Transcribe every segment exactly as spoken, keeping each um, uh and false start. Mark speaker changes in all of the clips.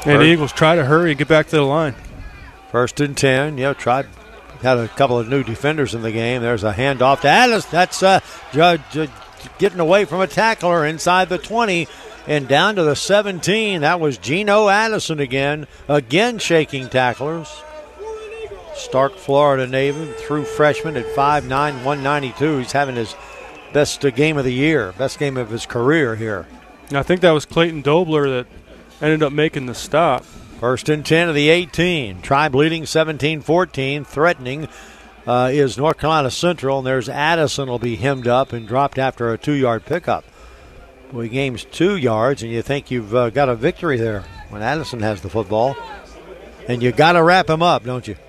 Speaker 1: And the Eagles try to hurry, get back to the line.
Speaker 2: First and ten. Yeah, tried. Had a couple of new defenders in the game. There's a handoff to Addison. That's uh, j- j- getting away from a tackler inside the twenty and down to the seventeen. That was Geno Addison again. Again shaking tacklers. Stark, Florida native, true freshman at five nine, one ninety-two. He's having his best uh, game of the year, best game of his career here.
Speaker 1: I think that was Clayton Dobler that ended up making the stop.
Speaker 2: First and ten of the eighteen. Tribe leading seventeen fourteen. Threatening uh, is North Carolina Central, and there's Addison will be hemmed up and dropped after a two-yard pickup. Well, he gains two yards, and you think you've uh, got a victory there when Addison has the football. And you got to wrap him up, don't you?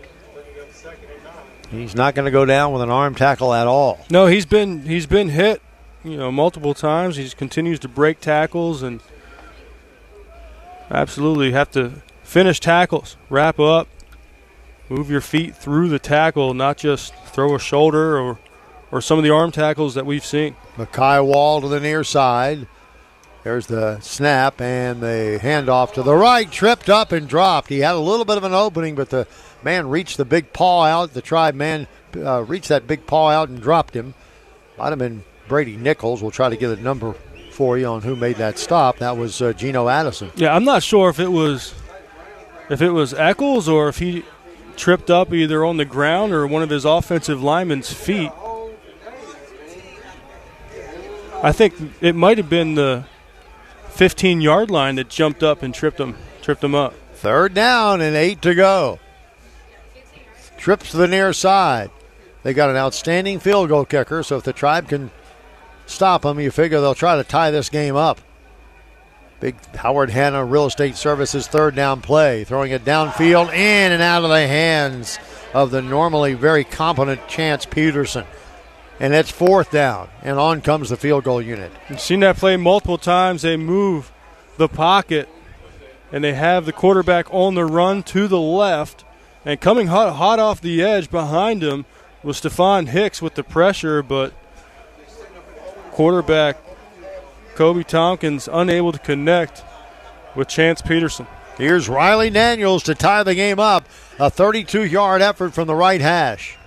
Speaker 2: He's not going to go down with an arm tackle at all.
Speaker 1: No, he's been he's been hit, you know, multiple times. He continues to break tackles and absolutely have to finish tackles, wrap up, move your feet through the tackle, not just throw a shoulder or or some of the arm tackles that we've seen.
Speaker 2: Makai Wall to the near side. There's the snap and the handoff to the right. Tripped up and dropped. He had a little bit of an opening, but the man reached the big paw out. The Tribe man uh, reached that big paw out and dropped him. Might have been Brady Nichols. We'll try to get a number for you on who made that stop. That was uh, Geno Addison.
Speaker 1: Yeah, I'm not sure if it was if it was Eccles or if he tripped up either on the ground or one of his offensive linemen's feet. I think it might have been the fifteen-yard line that jumped up and tripped him, tripped him up.
Speaker 2: Third down and eight to go. Trips to the near side. They got an outstanding field goal kicker, so if the Tribe can stop them, you figure they'll try to tie this game up. Big Howard Hanna Real Estate Services third down play, throwing it downfield in and out of the hands of the normally very competent Chance Peterson. And it's fourth down, and on comes the field goal unit.
Speaker 1: You've seen that play multiple times. They move the pocket, and they have the quarterback on the run to the left. And coming hot, hot off the edge behind him was Stephon Hicks with the pressure, but quarterback Kobe Tompkins unable to connect with Chance Peterson.
Speaker 2: Here's Riley Daniels to tie the game up. A thirty-two-yard effort from the right hash.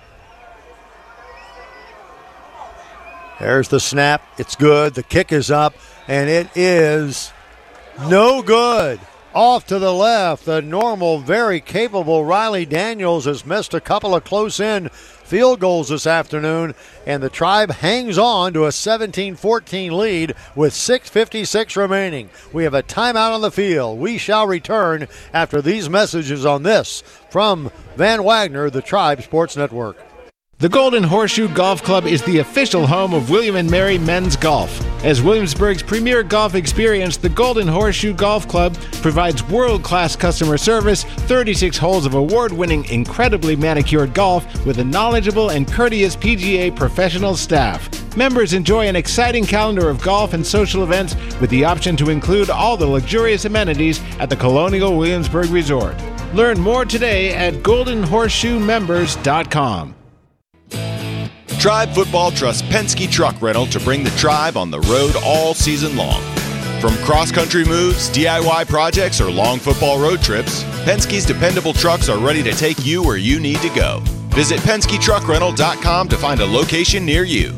Speaker 2: There's the snap. It's good. The kick is up, and it is no good. Off to the left, the normal, very capable Riley Daniels has missed a couple of close-in field goals this afternoon, and the Tribe hangs on to a seventeen fourteen lead with six fifty-six remaining. We have a timeout on the field. We shall return after these messages on this from Van Wagner, the Tribe Sports Network.
Speaker 3: The Golden Horseshoe Golf Club is the official home of William and Mary Men's Golf. As Williamsburg's premier golf experience, the Golden Horseshoe Golf Club provides world-class customer service, thirty-six holes of award-winning, incredibly manicured golf with a knowledgeable and courteous P G A professional staff. Members enjoy an exciting calendar of golf and social events with the option to include all the luxurious amenities at the Colonial Williamsburg Resort. Learn more today at golden horseshoe members dot com.
Speaker 4: Tribe Football trusts Penske Truck Rental to bring the Tribe on the road all season long. From cross-country moves, D I Y projects, or long football road trips, Penske's dependable trucks are ready to take you where you need to go. Visit Penske Truck Rental dot com to find a location near you.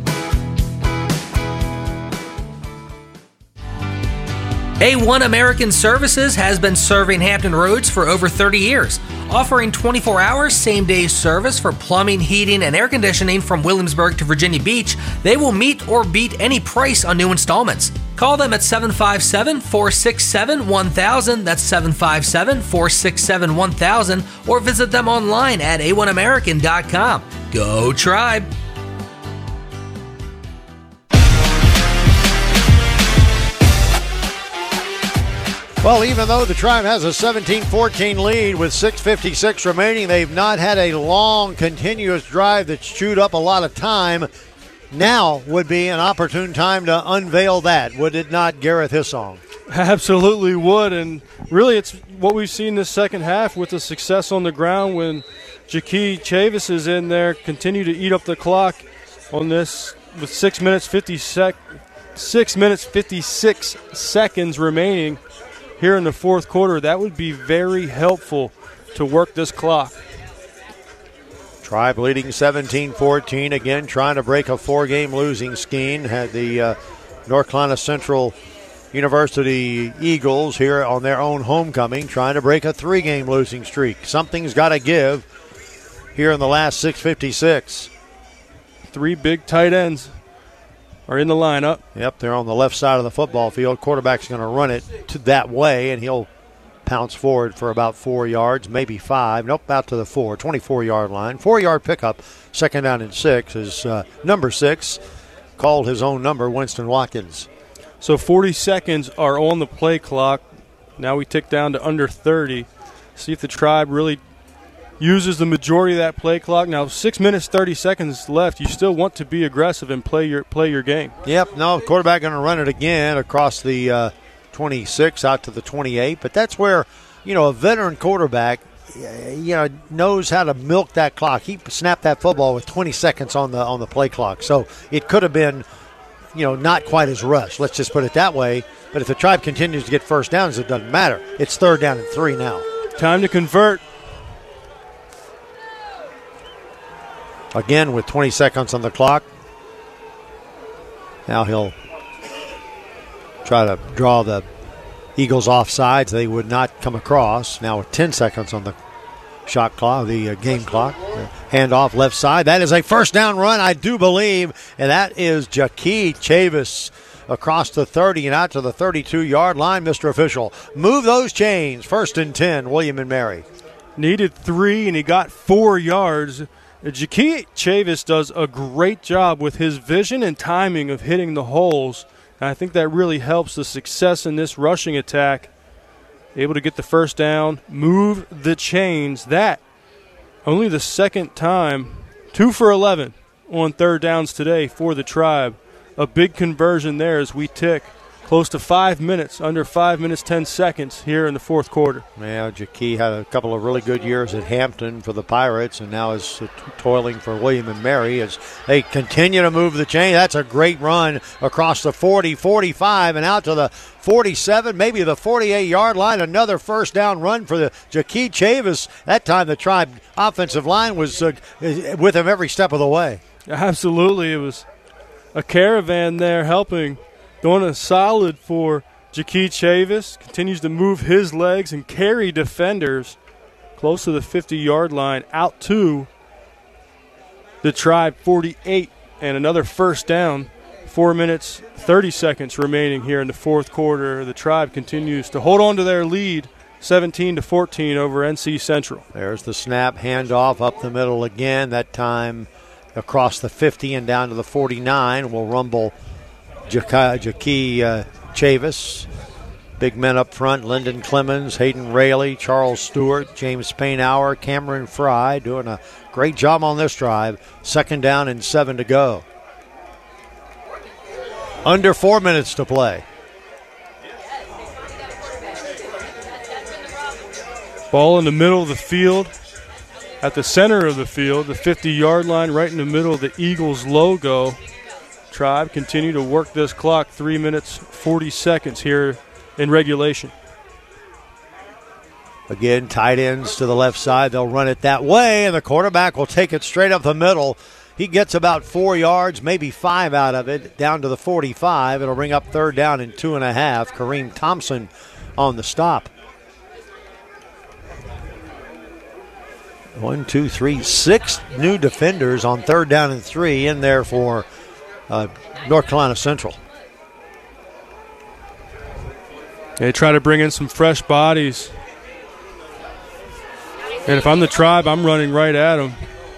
Speaker 5: A one American Services has been serving Hampton Roads for over thirty years, offering twenty-four hour same-day service for plumbing, heating, and air conditioning from Williamsburg to Virginia Beach. They will meet or beat any price on new installments. Call them at seven five seven, four six seven, one thousand. That's seven five seven, four six seven, one thousand. Or visit them online at A one American dot com. Go Tribe!
Speaker 2: Well, even though the Tribe has a seventeen fourteen lead with six fifty-six remaining, they've not had a long, continuous drive that's chewed up a lot of time. Now would be an opportune time to unveil that, would it not, Gareth Hissong?
Speaker 1: Absolutely would, and really it's what we've seen this second half with the success on the ground when Jakee Chavis is in there, continue to eat up the clock on this with six minutes fifty sec, six minutes fifty-six seconds remaining. here in the fourth quarter, that would be very helpful to work this clock.
Speaker 2: Tribe leading seventeen fourteen, again trying to break a four-game losing scheme. Had the uh, North Carolina Central University Eagles here on their own homecoming, trying to break a three-game losing streak. Something's got to give here in the last six fifty-six.
Speaker 1: Three big tight ends are in the lineup.
Speaker 2: Yep, they're on the left side of the football field. Quarterback's going to run it to that way, and he'll pounce forward for about four yards, maybe five. Nope, out to the four, twenty-four-yard line. Four-yard pickup, second down and six, is uh, number six, called his own number, Winston Watkins.
Speaker 1: So forty seconds are on the play clock. Now we tick down to under thirty. See if the Tribe really uses the majority of that play clock. Now six minutes, thirty seconds left. You still want to be aggressive and play your play your game.
Speaker 2: Yep, no, quarterback going to run it again across the uh, twenty-six out to the twenty-eight. But that's where, you know, a veteran quarterback, you know, knows how to milk that clock. He snapped that football with twenty seconds on the on the play clock. So it could have been, you know, not quite as rushed. Let's just put it that way. But if the Tribe continues to get first downs, it doesn't matter. It's third down and three now.
Speaker 1: Time to convert.
Speaker 2: Again with twenty seconds on the clock. Now he'll try to draw the Eagles offside so they would not come across. Now with ten seconds on the shot clock, the uh, game clock. Uh, handoff left side. That is a first down run, I do believe, and that is Jakee Chavis across the thirty and out to the thirty-two-yard line, Mister Official. Move those chains. First and ten, William and Mary.
Speaker 1: Needed three, and he got four yards. Jakee Chavis does a great job with his vision and timing of hitting the holes. And I think that really helps the success in this rushing attack. Able to get the first down, move the chains. That, only the second time, two for eleven on third downs today for the Tribe. A big conversion there as we tick close to five minutes, under five minutes, ten seconds here in the fourth quarter.
Speaker 2: Yeah, Jakee had a couple of really good years at Hampton for the Pirates and now is toiling for William and Mary as they continue to move the chain. That's a great run across the forty, forty-five, and out to the forty-seven, maybe the forty-eight-yard line. Another first down run for the Jakee Chavis. That time the Tribe offensive line was uh, with him every step of the way.
Speaker 1: Absolutely. It was a caravan there helping. Doing a solid for Jakee Chavis. Continues to move his legs and carry defenders close to the fifty-yard line out to the Tribe forty-eight. And another first down. Four minutes, thirty seconds remaining here in the fourth quarter. The Tribe continues to hold on to their lead, seventeen to fourteen over N C Central.
Speaker 2: There's the snap, handoff up the middle again. That time across the fifty and down to the forty-nine. Will rumble Jakee uh, Chavis. Big men up front, Lyndon Clemens, Hayden Rayleigh, Charles Stewart, James Painhour, Cameron Fry doing a great job on this drive. Second down and seven to go. Under four minutes to play.
Speaker 1: Ball in the middle of the field, at the center of the field, the fifty-yard line right in the middle of the Eagles logo. Tribe continue to work this clock. Three minutes, forty seconds here in regulation.
Speaker 2: Again, tight ends to the left side. They'll run it that way, and the quarterback will take it straight up the middle. He gets about four yards, maybe five out of it, down to the forty-five. It'll bring up third down and two and a half. Kareem Thompson on the stop. One, two, three, six new defenders on third down and three in there for Uh, North Carolina Central.
Speaker 1: They try to bring in some fresh bodies. And if I'm the Tribe, I'm running right at them.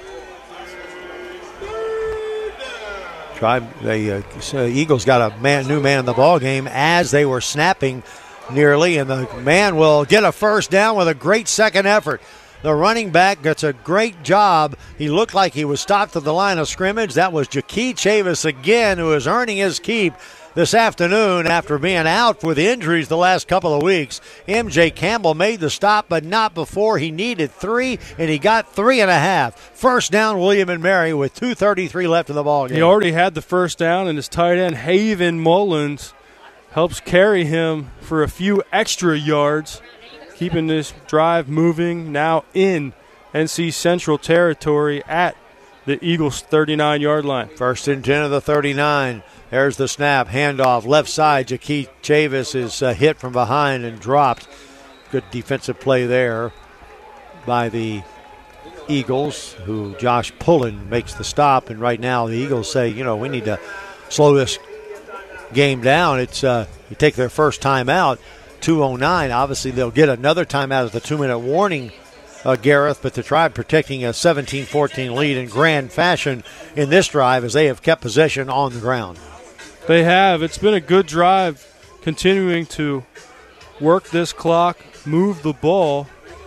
Speaker 2: Tribe, the uh, Eagles got a man, new man in the ball game as they were snapping nearly, and the man will get a first down with a great second effort. The running back gets a great job. He looked like he was stopped at the line of scrimmage. That was Jakee Chavis again, who is earning his keep this afternoon after being out with injuries the last couple of weeks. M J Campbell made the stop, but not before he needed three, and he got three and a half. First down, William and Mary, with two thirty-three left in the ball game.
Speaker 1: He already had the first down, and his tight end, Haven Mullins, helps carry him for a few extra yards, keeping this drive moving now in N C Central territory at the Eagles' thirty-nine-yard line.
Speaker 2: First and ten of the thirty-nine. There's the snap, handoff, left side. Jakeith Chavis is uh, hit from behind and dropped. Good defensive play there by the Eagles, who Josh Pullen makes the stop. And right now the Eagles say, you know, we need to slow this game down. It's uh, you take their first timeout, two oh nine. Obviously they'll get another timeout as the two-minute warning, uh, Gareth, but the Tribe protecting a seventeen fourteen lead in grand fashion in this drive as they have kept possession on the ground.
Speaker 1: They have. It's been a good drive, continuing to work this clock, move the ball.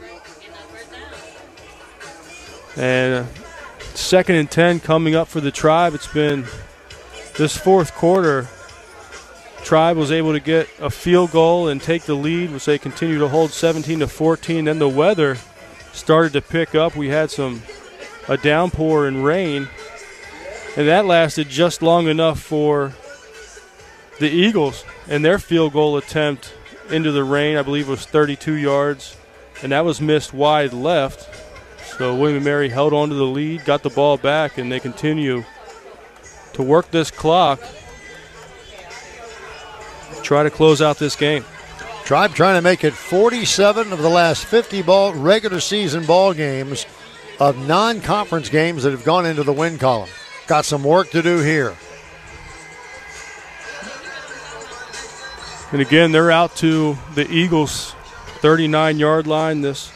Speaker 1: And second and ten coming up for the Tribe. It's been this fourth quarter. Tribe was able to get a field goal and take the lead, which they continue to hold seventeen to fourteen. Then the weather started to pick up. We had some a downpour and rain, and that lasted just long enough for the Eagles and their field goal attempt into the rain, I believe, was thirty-two yards, and that was missed wide left. So William and Mary held on to the lead, got the ball back, and they continue to work this clock, try to close out this game.
Speaker 2: Tribe trying to make it forty-seven of the last fifty ball regular season ball games of non-conference games that have gone into the win column. Got some work to do here.
Speaker 1: And again, they're out to the Eagles' thirty-nine-yard line. This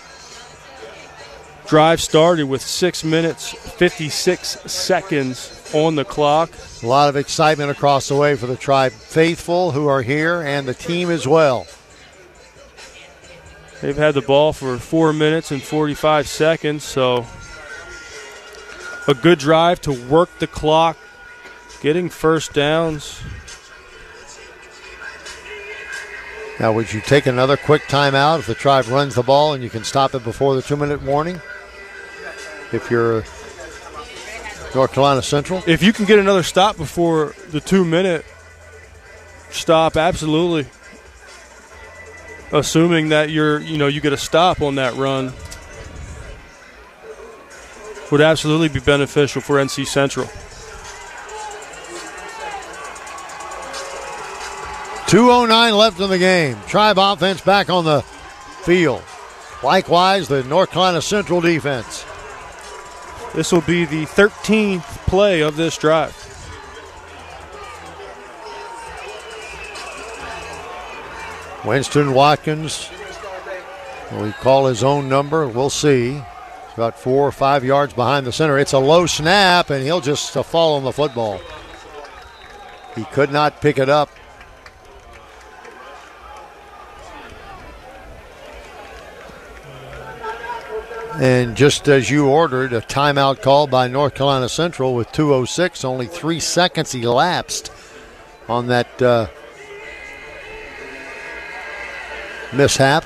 Speaker 1: drive started with six minutes, fifty-six seconds on the clock.
Speaker 2: A lot of excitement across the way for the Tribe faithful who are here and the team as well.
Speaker 1: They've had the ball for four minutes and forty-five seconds, so a good drive to work the clock, getting first downs.
Speaker 2: Now, would you take another quick timeout if the Tribe runs the ball and you can stop it before the two-minute warning? If you're North Carolina Central?
Speaker 1: If you can get another stop before the two-minute stop, absolutely. Assuming that you're, you know, you get a stop on that run, would absolutely be beneficial for N C Central.
Speaker 2: two oh nine left in the game. Tribe offense back on the field. Likewise, the North Carolina Central defense.
Speaker 1: This will be the thirteenth play of this drive.
Speaker 2: Winston Watkins, we call his own number. We'll see. He's about four or five yards behind the center. It's a low snap, and he'll just uh, fall on the football. He could not pick it up. And just as you ordered, a timeout call by North Carolina Central with two oh six, only three seconds elapsed on that uh, mishap.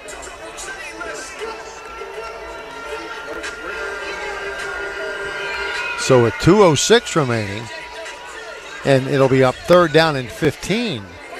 Speaker 2: So with two oh six remaining, and it'll be up third down and fifteen.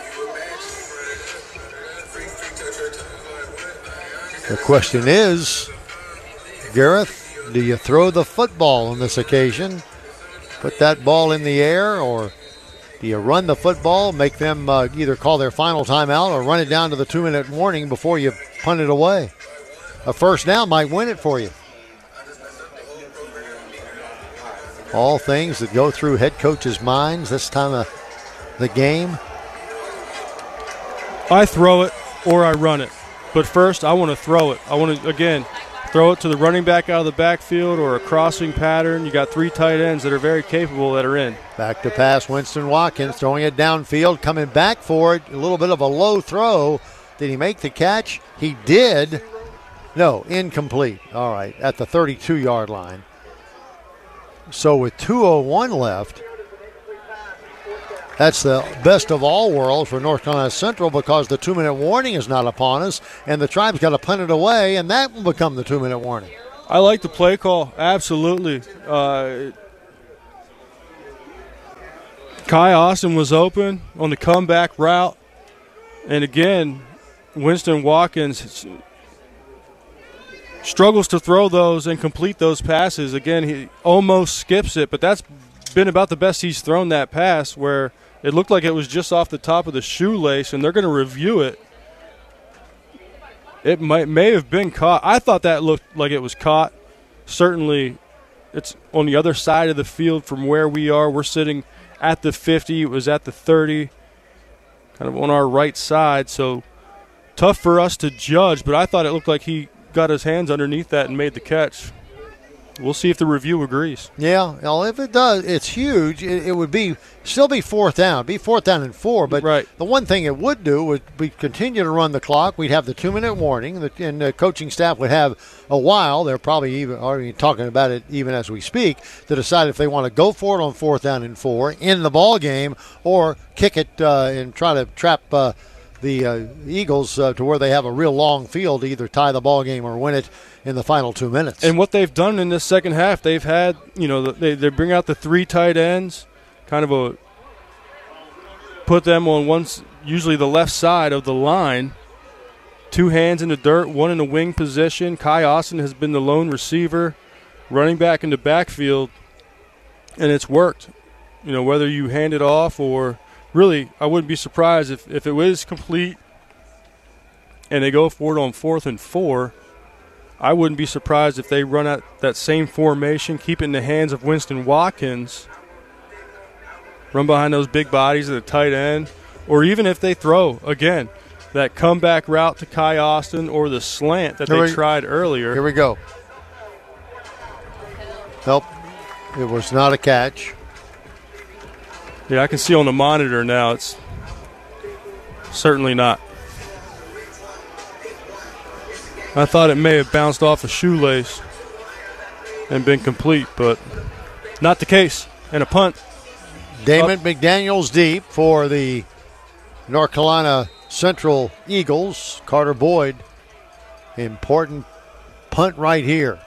Speaker 2: The question is, Gareth, do you throw the football on this occasion? Put that ball in the air, or do you run the football, make them uh, either call their final timeout or run it down to the two-minute warning before you punt it away? A first down might win it for you. All things that go through head coaches' minds this time of the game.
Speaker 1: I throw it or I run it. But first, I want to throw it. I want to, again, throw it to the running back out of the backfield or a crossing pattern. You got three tight ends that are very capable that are in.
Speaker 2: Back to pass, Winston Watkins throwing it downfield, coming back for it. A little bit of a low throw. Did he make the catch? He did. No, incomplete. All right, at the thirty-two-yard line. So with two oh one left, that's the best of all worlds for North Carolina Central because the two-minute warning is not upon us, and the Tribe's got to punt it away, and that will become the two-minute warning.
Speaker 1: I like the play call, absolutely. Uh, Kai Austin was open on the comeback route. And again, Winston Watkins struggles to throw those and complete those passes. Again, he almost skips it, but that's been about the best he's thrown that pass, where it looked like it was just off the top of the shoelace, and they're going to review it. It might may have been caught. I thought that looked like it was caught. Certainly, it's on the other side of the field from where we are. We're sitting at the fifty. It was at the thirty, kind of on our right side. So tough for us to judge, but I thought it looked like he got his hands underneath that and made the catch. We'll see if the review agrees.
Speaker 2: Yeah, well, if it does, it's huge. It, it would be still be fourth down, be fourth down and four. But
Speaker 1: right.
Speaker 2: The one thing it would do would be continue to run the clock. We'd have the two-minute warning, and the coaching staff would have a while. They're probably even already talking about it even as we speak to decide if they want to go for it on fourth down and four in the ball game or kick it uh, and try to trap uh, the uh, Eagles uh, to where they have a real long field to either tie the ball game or win it in the final two minutes.
Speaker 1: And what they've done in this second half, they've had, you know, they, they bring out the three tight ends, kind of a put them on one, usually the left side of the line, two hands in the dirt, one in the wing position. Kai Austin has been the lone receiver, running back in the backfield, and it's worked. You know, whether you hand it off or really, I wouldn't be surprised if, if it was complete and they go for it on fourth and four. I wouldn't be surprised if they run out that same formation, keep it in the hands of Winston Watkins, run behind those big bodies at the tight end, or even if they throw, again, that comeback route to Kai Austin or the slant that
Speaker 2: Here
Speaker 1: they
Speaker 2: we,
Speaker 1: tried earlier.
Speaker 2: Here we go. Nope, it was not a catch.
Speaker 1: Yeah, I can see on the monitor now it's certainly not. I thought it may have bounced off a shoelace and been complete, but not the case. And a punt.
Speaker 2: Damon McDaniels deep for the North Carolina Central Eagles. Carter Boyd, important punt right here.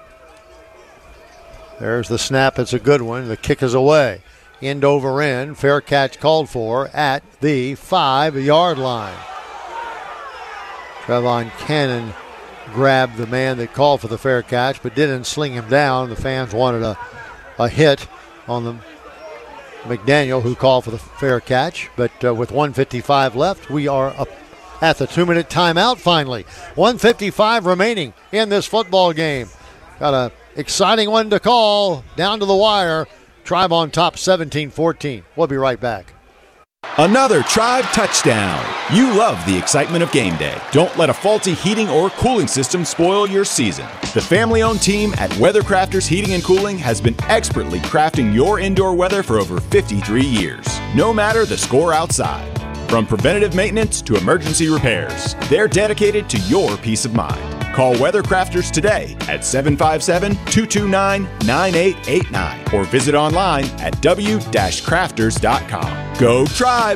Speaker 2: There's the snap. It's a good one. The kick is away. End over end. Fair catch called for at the five-yard line. Trevon Cannon grabbed the man that called for the fair catch, but didn't sling him down. The fans wanted a, a hit on the McDaniel, who called for the fair catch. But uh, with one fifty-five left, we are up at the two-minute timeout finally. one fifty-five remaining in this football game. Got an exciting one to call down to the wire. Tribe on top seventeen fourteen. We'll be right back.
Speaker 4: Another Tribe touchdown. You love the excitement of game day. Don't let a faulty heating or cooling system spoil your season. The family-owned team at Weathercrafters Heating and Cooling has been expertly crafting your indoor weather for over fifty-three years, no matter the score outside. From preventative maintenance to emergency repairs, they're dedicated to your peace of mind. Call Weathercrafters today at seven five seven, two two nine, nine eight eight nine or visit online at w dash crafters dot com. Go Tribe!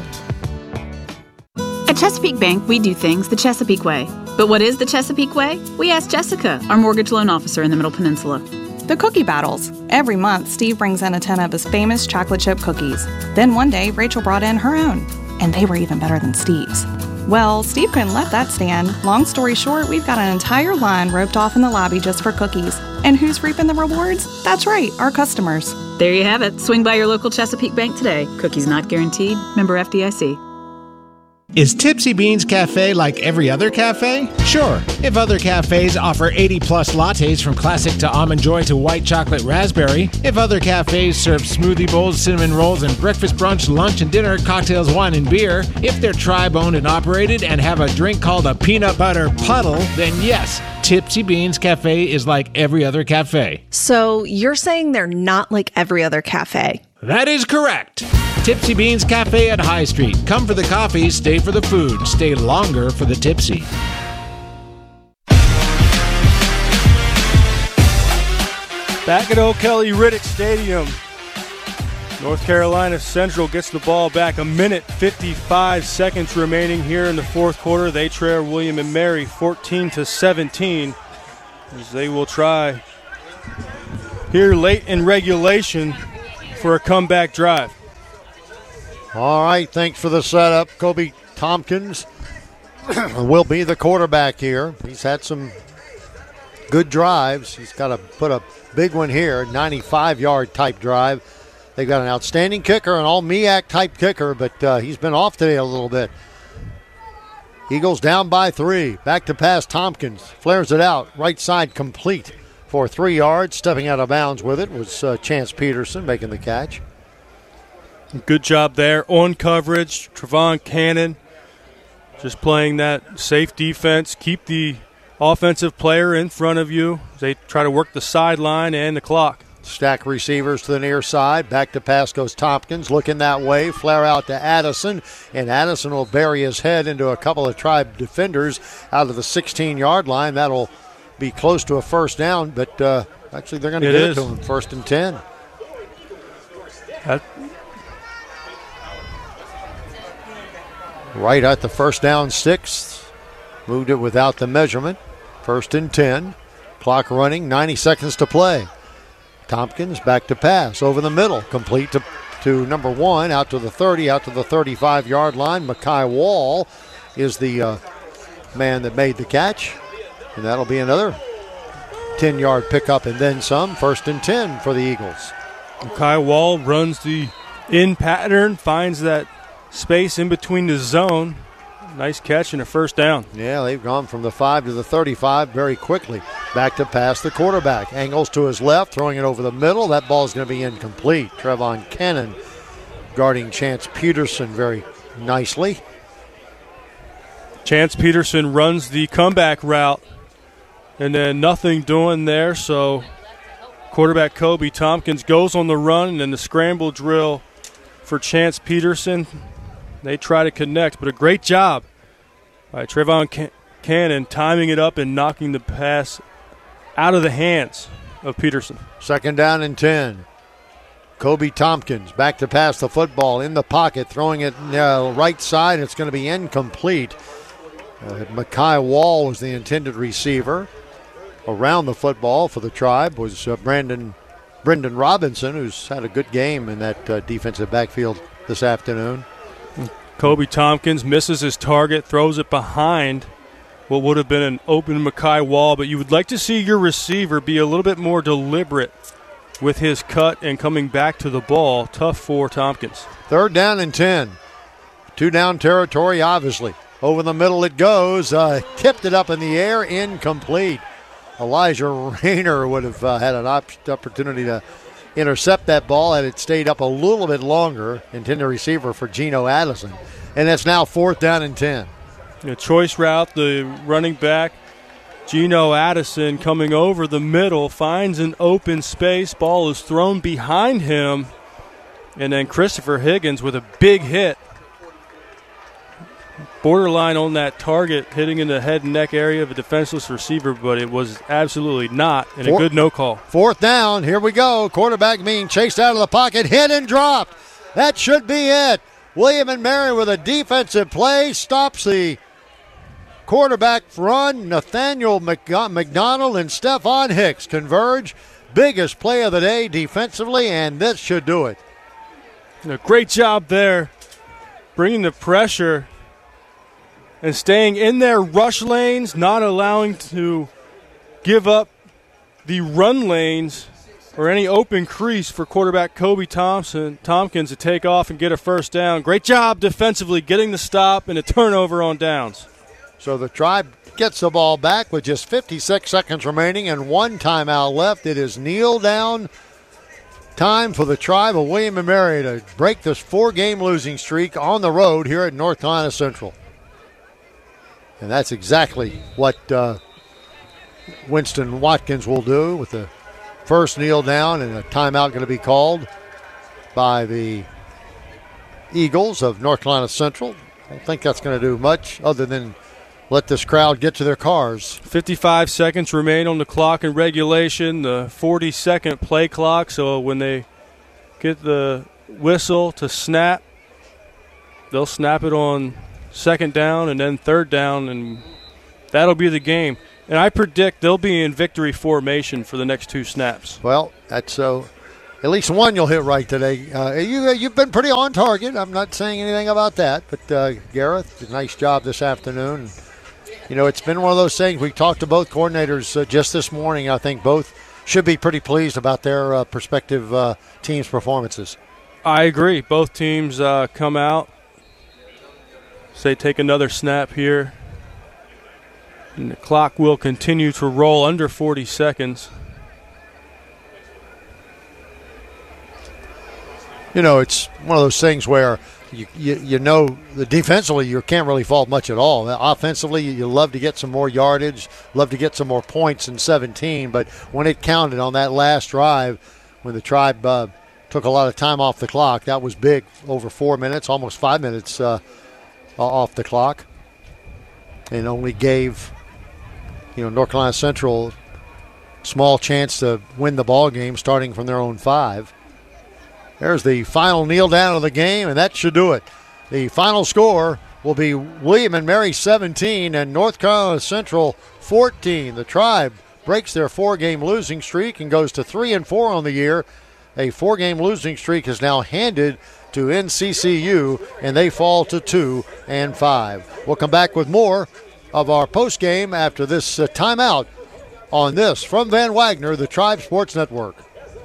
Speaker 6: At Chesapeake Bank, we do things the Chesapeake way. But what is the Chesapeake way? We asked Jessica, our mortgage loan officer in the Middle Peninsula.
Speaker 7: The cookie battles. Every month, Steve brings in a tin of his famous chocolate chip cookies. Then one day, Rachel brought in her own. And they were even better than Steve's. Well, Steve couldn't let that stand. Long story short, we've got an entire line roped off in the lobby just for cookies. And who's reaping the rewards? That's right, our customers.
Speaker 6: There you have it. Swing by your local Chesapeake Bank today. Cookies not guaranteed. Member F D I C.
Speaker 3: Is Tipsy Beans Cafe like every other cafe? Sure. If other cafes offer eighty plus lattes from classic to almond joy to white chocolate raspberry, if other cafes serve smoothie bowls, cinnamon rolls, and breakfast, brunch, lunch, and dinner, cocktails, wine, and beer, if they're tribe owned and operated and have a drink called a peanut butter puddle, then yes, Tipsy Beans Cafe is like every other cafe.
Speaker 8: So you're saying they're not like every other cafe?
Speaker 3: That is correct. Tipsy Beans Cafe at High Street. Come for the coffee, stay for the food, stay longer for the tipsy.
Speaker 1: Back at O'Kelly Riddick Stadium, North Carolina Central gets the ball back. A minute, fifty-five seconds remaining here in the fourth quarter. They trail William and Mary fourteen to seventeen as they will try here late in regulation for a comeback drive.
Speaker 2: All right, thanks for the setup. Kobe Tompkins will be the quarterback here. He's had some good drives. He's got to put a big one here, ninety-five-yard type drive. They've got an outstanding kicker, an all-MEAC type kicker, but uh, he's been off today a little bit. Eagles down by three. Back to pass, Tompkins. Flares it out. Right side complete for three yards. Stepping out of bounds with it was uh, Chance Peterson making the catch.
Speaker 1: Good job there on coverage. Trevon Cannon just playing that safe defense. Keep the offensive player in front of you. They try to work the sideline and the clock.
Speaker 2: Stack receivers to the near side. Back to pass goes Tompkins. Looking that way. Flare out to Addison. And Addison will bury his head into a couple of Tribe defenders out of the sixteen-yard line. That'll be close to a first down, but uh, actually they're going to
Speaker 1: It
Speaker 2: get
Speaker 1: is.
Speaker 2: it to him. First and ten.
Speaker 1: That,
Speaker 2: Right at the first down six. Moved it without the measurement. First and ten. Clock running. ninety seconds to play. Tompkins back to pass over the middle. Complete to, to number one. Out to the thirty. Out to the thirty-five-yard line. Makai Wall is the uh, man that made the catch. And that'll be another ten-yard pickup and then some. First and ten for the Eagles.
Speaker 1: Kai Wall runs the in pattern, finds that space in between the zone. Nice catch and a first down.
Speaker 2: Yeah, they've gone from the five to the thirty-five very quickly. Back to pass the quarterback. Angles to his left, throwing it over the middle. That ball is going to be incomplete. Trevon Cannon guarding Chance Peterson very nicely.
Speaker 1: Chance Peterson runs the comeback route, and then nothing doing there, so quarterback Kobe Tompkins goes on the run, and then the scramble drill for Chance Peterson. They try to connect, but a great job by Trevon Can- Cannon timing it up and knocking the pass out of the hands of Peterson.
Speaker 2: Second down and ten. Kobe Tompkins back to pass the football in the pocket, throwing it uh, right side. It's going to be incomplete. Uh, Makai Wall was the intended receiver. Around the football for the Tribe was uh, Brandon Brendan Robinson, who's had a good game in that uh, defensive backfield this afternoon.
Speaker 1: Kobe Tompkins misses his target, throws it behind what would have been an open Makai Wall, but you would like to see your receiver be a little bit more deliberate with his cut and coming back to the ball. Tough for Tompkins.
Speaker 2: Third down and ten. Two down territory, obviously. Over the middle it goes. Uh, tipped it up in the air, incomplete. Elijah Rayner would have uh, had an op- opportunity to intercept that ball had it stayed up a little bit longer. Intended receiver for Geno Addison. And it's now fourth down and ten.
Speaker 1: A choice route, the running back, Geno Addison, coming over the middle, finds an open space. Ball is thrown behind him. And then Christopher Higgins with a big hit. Borderline on that target, hitting in the head and neck area of a defenseless receiver, but it was absolutely not, and
Speaker 2: Four,
Speaker 1: a good no call.
Speaker 2: Fourth down, here we go. Quarterback being chased out of the pocket, hit and dropped. That should be it. William and Mary with a defensive play stops the quarterback run. Nathaniel McDonald and Stephon Hicks converge. Biggest play of the day defensively, and this should do it.
Speaker 1: A great job there, bringing the pressure and staying in their rush lanes, not allowing to give up the run lanes or any open crease for quarterback Kobe Thompson Tompkins to take off and get a first down. Great job defensively getting the stop and a turnover on downs.
Speaker 2: So the Tribe gets the ball back with just fifty-six seconds remaining and one timeout left. It is kneel down time for the Tribe of William and Mary to break this four-game losing streak on the road here at North Carolina Central. And that's exactly what uh, Winston Watkins will do with the first kneel down and a timeout going to be called by the Eagles of North Carolina Central. I don't think that's going to do much other than let this crowd get to their cars.
Speaker 1: fifty-five seconds remain on the clock in regulation, the forty-second play clock. So when they get the whistle to snap, they'll snap it on second down and then third down, and that'll be the game. And I predict they'll be in victory formation for the next two snaps.
Speaker 2: Well, that's so. At least one you'll hit right today. Uh, you, you've been pretty on target. I'm not saying anything about that. But, uh, Gareth, nice job this afternoon. You know, it's been one of those things. We talked to both coordinators uh, just this morning. I think both should be pretty pleased about their uh, prospective uh, teams' performances.
Speaker 1: I agree. Both teams uh, come out, say take another snap here, and the clock will continue to roll under forty seconds.
Speaker 2: You know, it's one of those things where you, you, you know the defensively you can't really fault much at all. Offensively, you love to get some more yardage, love to get some more points in seventeen, but when it counted on that last drive, when the Tribe uh, took a lot of time off the clock, that was big, over four minutes, almost five minutes uh, off the clock, and only gave, you know, North Carolina Central a small chance to win the ball game starting from their own five. There's the final kneel down of the game, and that should do it. The final score will be William and Mary seventeen and North Carolina Central fourteen. The Tribe breaks their four-game losing streak and goes to three and four on the year. A four-game losing streak is now handed to N C C U, and they fall to two and five. We'll come back with more of our post-game after this uh, timeout on this from Van Wagner, the Tribe Sports Network.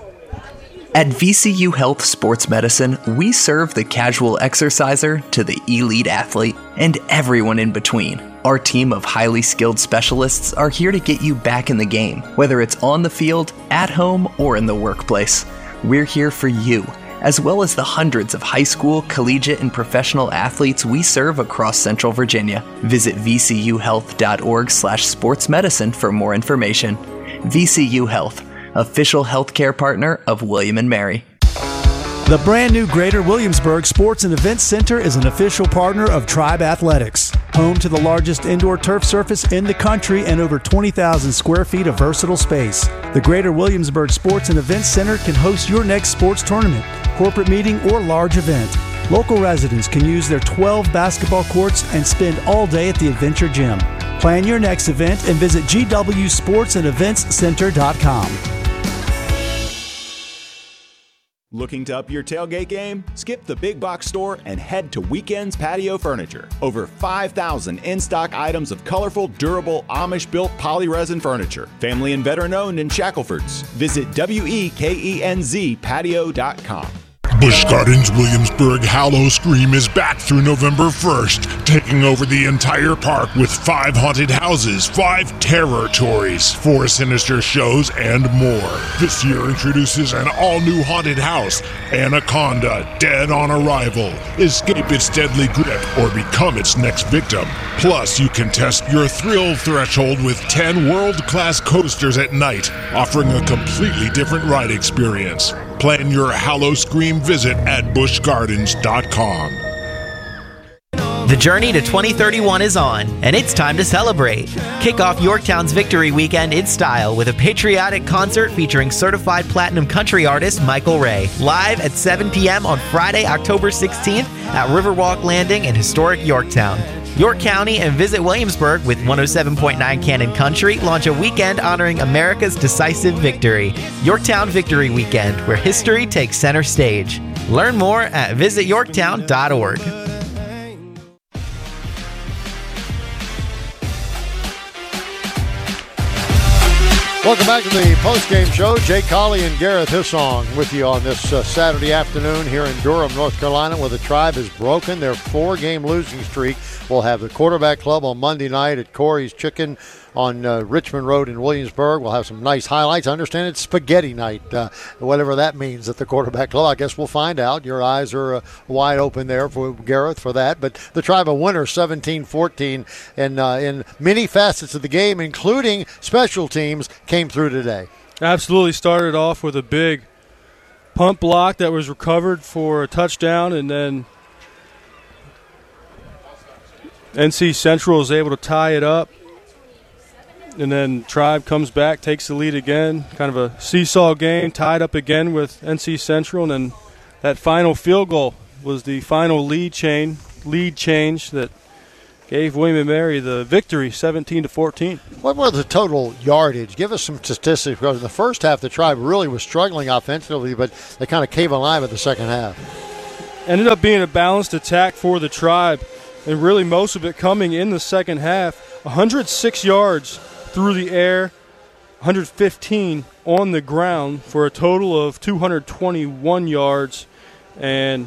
Speaker 9: At V C U Health Sports Medicine, we serve the casual exerciser to the elite athlete and everyone in between. Our team of highly skilled specialists are here to get you back in the game, whether it's on the field, at home, or in the workplace. We're here for you, as well as the hundreds of high school, collegiate, and professional athletes we serve across Central Virginia. Visit v c u health dot org slash sports medicine for more information. V C U Health, official healthcare partner of William and Mary.
Speaker 10: The brand new Greater Williamsburg Sports and Events Center is an official partner of Tribe Athletics, home to the largest indoor turf surface in the country and over twenty thousand square feet of versatile space. The Greater Williamsburg Sports and Events Center can host your next sports tournament, corporate meeting, or large event. Local residents can use their twelve basketball courts and spend all day at the Adventure Gym. Plan your next event and visit g w sports and events center dot com.
Speaker 11: Looking to up your tailgate game? Skip the big box store and head to Weekends Patio Furniture. Over five thousand in-stock items of colorful, durable, Amish-built poly-resin furniture. Family and veteran-owned in Shackelford's. Visit W E K E N Z patio dot com.
Speaker 12: Busch Gardens Williamsburg Howl-O-Scream is back through November first, taking over the entire park with five haunted houses, five terror toys, four sinister shows, and more. This year introduces an all-new haunted house, Anaconda, Dead on Arrival. Escape its deadly grip or become its next victim. Plus, you can test your thrill threshold with ten world-class coasters at night, offering a completely different ride experience. Plan your Howl-O-Scream visit at busch gardens dot com.
Speaker 13: The journey to twenty thirty-one is on, and it's time to celebrate. Kick off Yorktown's Victory Weekend in style with a patriotic concert featuring certified platinum country artist Michael Ray, live at seven p.m. on Friday, October sixteenth at Riverwalk Landing in historic Yorktown. York County and Visit Williamsburg with one oh seven point nine Cannon Country launch a weekend honoring America's decisive victory. Yorktown Victory Weekend, where history takes center stage. Learn more at visit yorktown dot org.
Speaker 2: Welcome back to the postgame show. Jay Colley and Gareth Hissong with you on this uh, Saturday afternoon here in Durham, North Carolina, where the Tribe has broken their four-game losing streak. We'll have the Quarterback Club on Monday night at Corey's Chicken on uh, Richmond Road in Williamsburg. We'll have some nice highlights. I understand it's spaghetti night, uh, whatever that means at the Quarterback Club. I guess we'll find out. Your eyes are uh, wide open there for Gareth for that. But the Tribe a winner seventeen fourteen, and uh, in many facets of the game, including special teams, came through today.
Speaker 1: Absolutely started off with a big punt block that was recovered for a touchdown, and then N C Central is able to tie it up. And then Tribe comes back, takes the lead again. Kind of a seesaw game, tied up again with N C Central. And then that final field goal was the final lead chain, lead change that gave William and Mary the victory, seventeen to fourteen.
Speaker 2: What was the total yardage? Give us some statistics, because in the first half the Tribe really was struggling offensively, but they kind of came alive in the second half.
Speaker 1: Ended up being a balanced attack for the Tribe, and really most of it coming in the second half. one hundred six yards through the air, one hundred fifteen on the ground for a total of two hundred twenty-one yards, and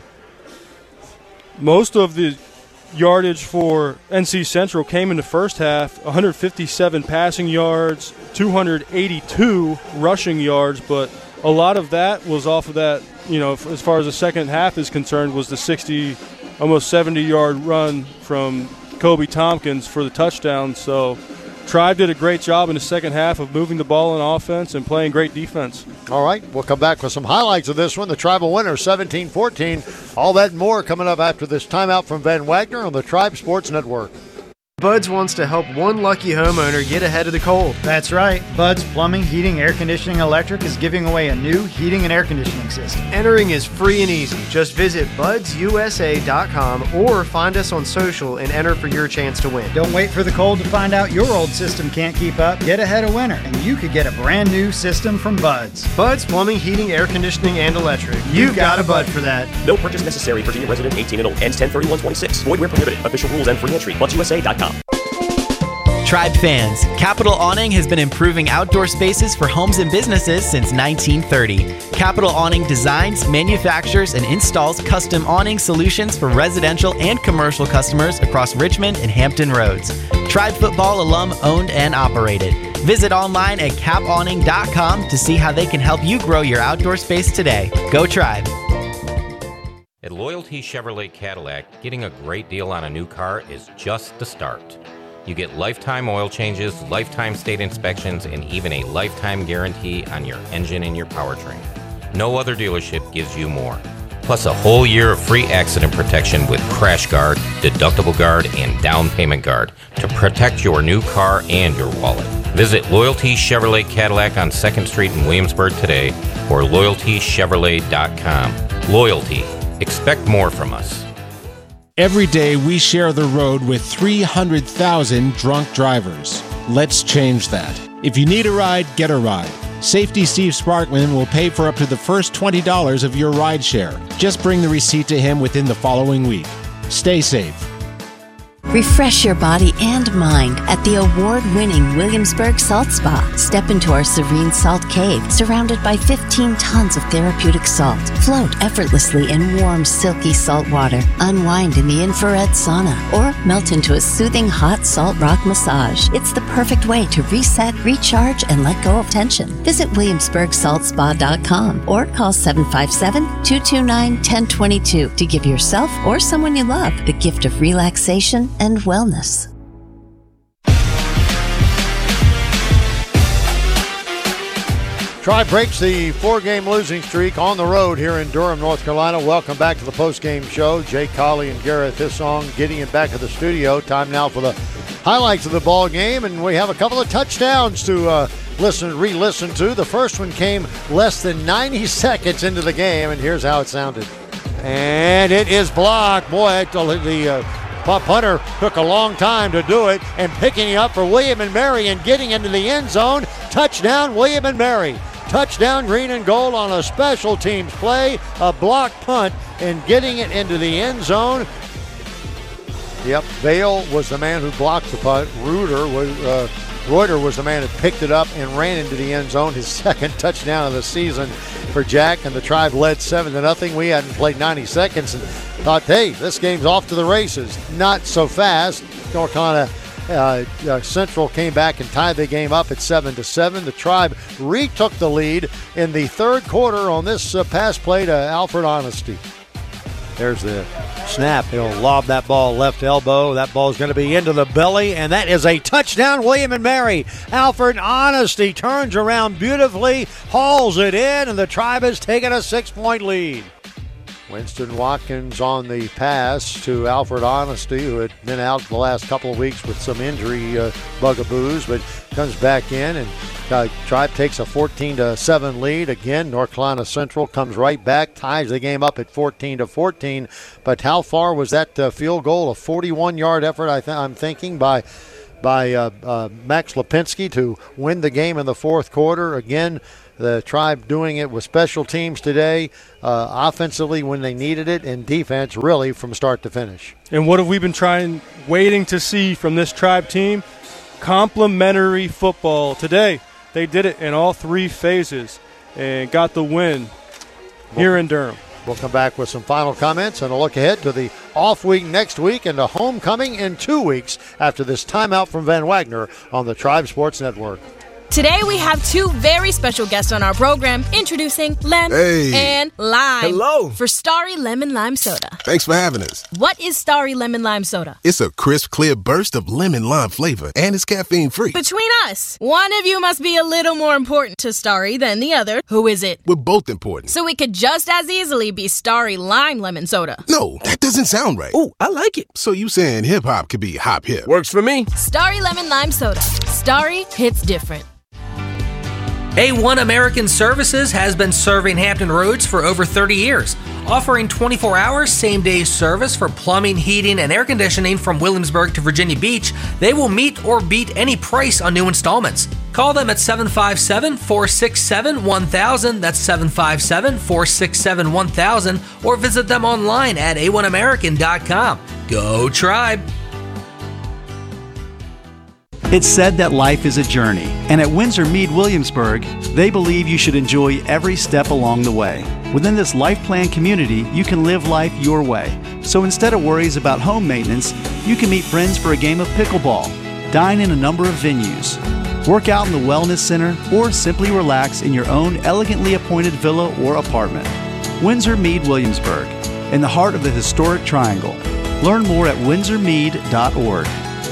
Speaker 1: most of the yardage for N C Central came in the first half, one hundred fifty-seven passing yards, two hundred eighty-two rushing yards, but a lot of that was off of that, you know, as far as the second half is concerned, was the sixty, almost seventy-yard run from Kobe Tompkins for the touchdown. So Tribe did a great job in the second half of moving the ball on offense and playing great defense.
Speaker 2: All right, we'll come back with some highlights of this one. The Tribal winner, seventeen fourteen. All that and more coming up after this timeout from Van Wagner on the Tribe Sports Network.
Speaker 14: Buds wants to help one lucky homeowner get ahead of the cold.
Speaker 15: That's right. Buds Plumbing, Heating, Air Conditioning, Electric is giving away a new heating and air conditioning system.
Speaker 14: Entering is free and easy. Just visit buds u s a dot com or find us on social and enter for your chance to win.
Speaker 15: Don't wait for the cold to find out your old system can't keep up. Get ahead of winter, and you could get a brand new system from Buds.
Speaker 14: Buds Plumbing, Heating, Air Conditioning, and Electric. You've, You've got, got a Bud for that.
Speaker 16: No purchase necessary. Virginia resident, eighteen and old. Ends ten thirty-one twenty-six. Void where prohibited. Official rules and free entry. buds u s a dot com.
Speaker 13: Tribe fans, Capital Awning has been improving outdoor spaces for homes and businesses since nineteen thirty. Capital Awning designs, manufactures, and installs custom awning solutions for residential and commercial customers across Richmond and Hampton Roads. Tribe football alum owned and operated. Visit online at cap awning dot com to see how they can help you grow your outdoor space today. Go Tribe!
Speaker 17: At Loyalty Chevrolet Cadillac, getting a great deal on a new car is just the start. You get lifetime oil changes, lifetime state inspections, and even a lifetime guarantee on your engine and your powertrain. No other dealership gives you more. Plus a whole year of free accident protection with Crash Guard, Deductible Guard, and Down Payment Guard to protect your new car and your wallet. Visit Loyalty Chevrolet Cadillac on second street in Williamsburg today or loyalty chevrolet dot com. Loyalty. Expect more from us.
Speaker 3: Every day we share the road with three hundred thousand drunk drivers. Let's change that. If you need a ride, get a ride. Safety Steve Sparkman will pay for up to the first twenty dollars of your ride share. Just bring the receipt to him within the following week. Stay safe.
Speaker 18: Refresh your body and mind at the award-winning Williamsburg Salt Spa. Step into our serene salt cave, surrounded by fifteen tons of therapeutic salt. Float effortlessly in warm, silky salt water. Unwind in the infrared sauna, or melt into a soothing hot salt rock massage. It's the perfect way to reset, recharge, and let go of tension. Visit williamsburg salt spa dot com or call seven five seven, two two nine, one zero two two to give yourself or someone you love the gift of relaxation and wellness.
Speaker 2: Tribe breaks the four-game losing streak on the road here in Durham, North Carolina. Welcome back to the post-game show. Jay Colley and Gareth Hissong getting it back at the studio. Time now for the highlights of the ball game, and we have a couple of touchdowns to uh, listen, re-listen to. The first one came less than ninety seconds into the game, and here's how it sounded. And it is blocked. Boy, the uh, punter took a long time to do it, and picking it up for William and Mary and getting into the end zone. Touchdown, William and Mary. Touchdown, green and gold on a special teams play, a block punt, and getting it into the end zone. Yep, Vale was the man who blocked the punt. Reuter was, uh, Reuter was the man who picked it up and ran into the end zone. His second touchdown of the season for Jack, and the Tribe led seven to nothing. We hadn't played ninety seconds and thought, hey, this game's off to the races. Not so fast. North Carolina uh, uh, Central came back and tied the game up at seven to seven. The Tribe retook the lead in the third quarter on this uh, pass play to Alfred Honesty. There's the snap. He'll lob that ball left elbow. That ball's going to be into the belly, and that is a touchdown, William and Mary. Alfred Honesty turns around beautifully, hauls it in, and the Tribe has taken a six-point lead. Winston Watkins on the pass to Alfred Honesty, who had been out the last couple of weeks with some injury uh, bugaboos, but comes back in, and uh, Tribe takes a fourteen to seven lead. Again, North Carolina Central comes right back, ties the game up at fourteen to fourteen. But how far was that uh, field goal? A forty-one-yard effort, I th- I'm thinking, by by uh, uh, Max Lipinski to win the game in the fourth quarter. Again, the Tribe doing it with special teams today, uh, offensively when they needed it, and defense really from start to finish.
Speaker 1: And what have we been trying, waiting to see from this Tribe team? Complementary football. Today, they did it in all three phases and got the win here in Durham.
Speaker 2: We'll come back with some final comments and a look ahead to the off week next week and a homecoming in two weeks after this timeout from Van Wagner on the Tribe Sports Network.
Speaker 19: Today we have two very special guests on our program, introducing Lem
Speaker 20: hey.
Speaker 19: and Lime.
Speaker 20: Hello.
Speaker 19: For Starry Lemon Lime Soda.
Speaker 20: Thanks for having us.
Speaker 19: What is Starry Lemon Lime Soda?
Speaker 20: It's a crisp, clear burst of lemon lime flavor, and it's caffeine-free.
Speaker 19: Between us, one of you must be a little more important to Starry than the other. Who is it?
Speaker 20: We're both important.
Speaker 19: So it could just as easily be Starry Lime Lemon Soda.
Speaker 20: No, that doesn't sound right. Oh, I like it. So you saying hip-hop could be hop-hip. Works for me.
Speaker 19: Starry Lemon Lime Soda. Starry hits different.
Speaker 5: A one American Services has been serving Hampton Roads for over thirty years, offering twenty-four hour same-day service for plumbing, heating, and air conditioning from Williamsburg to Virginia Beach. They will meet or beat any price on new installments. Call them at seven five seven, four six seven, one thousand, that's seven five seven, four six seven, one thousand, or visit them online at a one american dot com. Go Tribe!
Speaker 10: It's said that life is a journey, and at Windsor Mead Williamsburg, they believe you should enjoy every step along the way. Within this life plan community, you can live life your way. So instead of worries about home maintenance, you can meet friends for a game of pickleball, dine in a number of venues, work out in the wellness center, or simply relax in your own elegantly appointed villa or apartment. Windsor Mead Williamsburg, in the heart of the historic Triangle. Learn more at windsor mead dot org.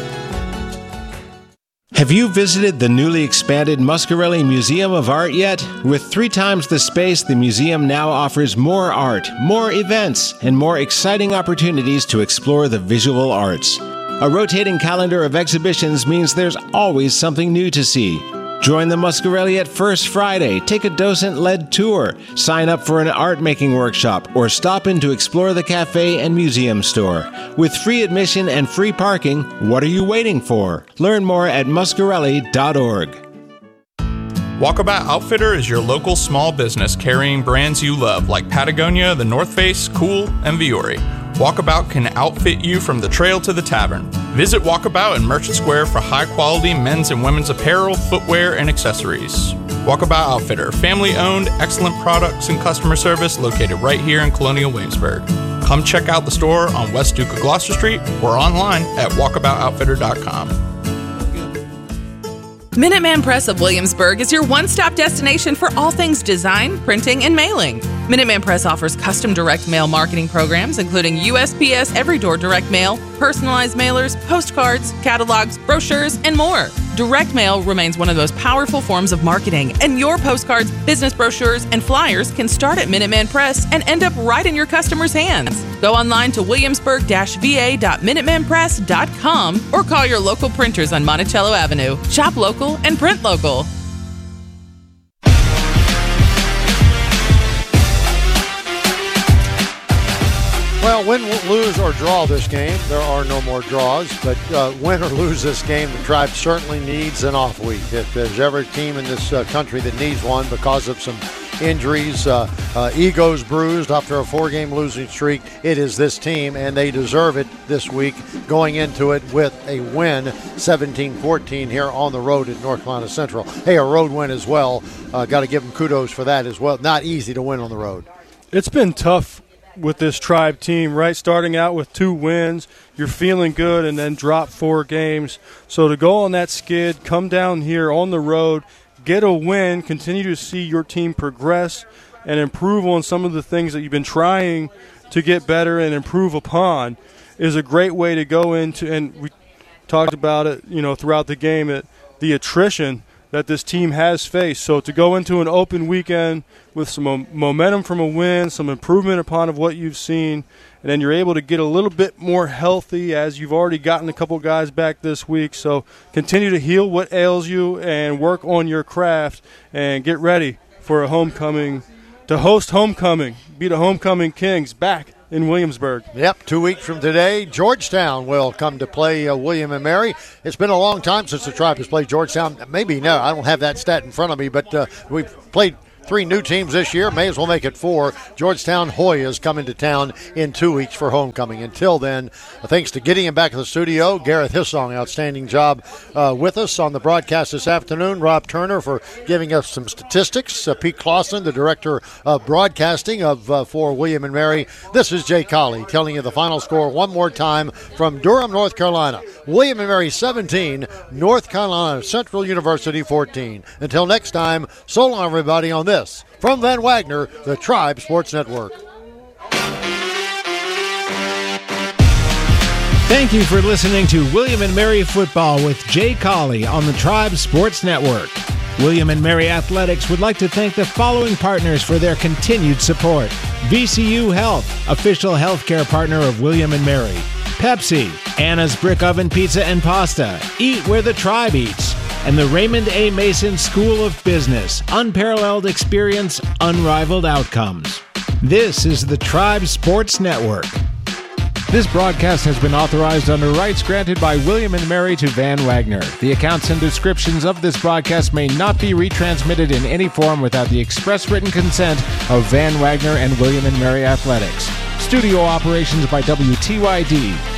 Speaker 3: Have you visited the newly expanded Muscarelli Museum of Art yet? With three times the space, the museum now offers more art, more events, and more exciting opportunities to explore the visual arts. A rotating calendar of exhibitions means there's always something new to see. Join the Muscarelli at First Friday, take a docent-led tour, sign up for an art-making workshop, or stop in to explore the cafe and museum store. With free admission and free parking, what are you waiting for? Learn more at muscarelli dot org.
Speaker 21: Walkabout Outfitter is your local small business carrying brands you love like Patagonia, The North Face, Cool, and Viore. Walkabout can outfit you from the trail to the tavern. Visit Walkabout in Merchant Square for high-quality men's and women's apparel, footwear, and accessories. Walkabout Outfitter, family-owned, excellent products and customer service located right here in Colonial Williamsburg. Come check out the store on West Duke of Gloucester Street or online at walkabout outfitter dot com.
Speaker 22: Minuteman Press of Williamsburg is your one-stop destination for all things design, printing, and mailing. Minuteman Press offers custom direct mail marketing programs, including U S P S Every Door Direct Mail, personalized mailers, postcards, catalogs, brochures, and more. Direct mail remains one of the most powerful forms of marketing, and your postcards, business brochures, and flyers can start at Minuteman Press and end up right in your customers' hands. Go online to williamsburg dash v a dot minuteman press dot com or call your local printers on Monticello Avenue. Shop local and print local.
Speaker 2: Well, win, lose, or draw this game, there are no more draws. But uh, win or lose this game, the Tribe certainly needs an off week. If there's ever a team in this uh, country that needs one because of some injuries, uh, uh, egos bruised after a four-game losing streak, it is this team, and they deserve it this week, going into it with a win, seventeen fourteen here on the road at North Carolina Central. Hey, a road win as well. Uh, got to give them kudos for that as well. Not easy to win on the road.
Speaker 1: It's been tough with this Tribe team, right? Starting out with two wins, you're feeling good, and then drop four games. So to go on that skid, come down here on the road, get a win, continue to see your team progress and improve on some of the things that you've been trying to get better and improve upon is a great way to go into. And we talked about it, you know, throughout the game, that the attrition that this team has faced. So to go into an open weekend with some mo- momentum from a win, some improvement upon of what you've seen, and then you're able to get a little bit more healthy as you've already gotten a couple guys back this week. So continue to heal what ails you and work on your craft and get ready for a homecoming, to host homecoming, be the homecoming Kings back in Williamsburg.
Speaker 2: Yep, two weeks from today, Georgetown will come to play uh, William and Mary. It's been a long time since the Tribe has played Georgetown. Maybe, no, I don't have that stat in front of me, but uh, we've played three new teams this year. May as well make it four. Georgetown Hoyas coming to town in two weeks for homecoming. Until then, thanks to getting him back to the studio, Gareth Hissong, outstanding job uh, with us on the broadcast this afternoon. Rob Turner for giving us some statistics. Uh, Pete Clausen, the director of broadcasting of uh, for William and Mary. This is Jay Colley telling you the final score one more time from Durham, North Carolina. William and Mary seventeen, North Carolina Central University fourteen. Until next time, so long everybody on this. This from Van Wagner, the Tribe Sports Network.
Speaker 3: Thank you for listening to William and Mary Football with Jay Colley on the Tribe Sports Network. William and Mary Athletics would like to thank the following partners for their continued support. V C U Health, official healthcare partner of William and Mary. Pepsi, Anna's Brick Oven Pizza and Pasta, Eat Where the Tribe Eats. And the Raymond A. Mason School of Business, unparalleled experience, unrivaled outcomes. This is the Tribe Sports Network. This broadcast has been authorized under rights granted by William and Mary to Van Wagner. The accounts and descriptions of this broadcast may not be retransmitted in any form without the express written consent of Van Wagner and William and Mary Athletics. Studio operations by W T Y D.